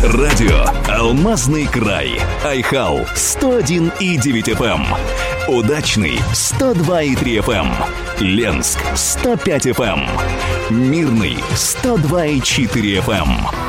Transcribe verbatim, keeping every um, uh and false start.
Радио «Алмазный край». Айхал сто один и девять эф эм. Удачный сто два и три эф эм. Ленск сто пять эф эм. Мирный сто два и четыре эф эм.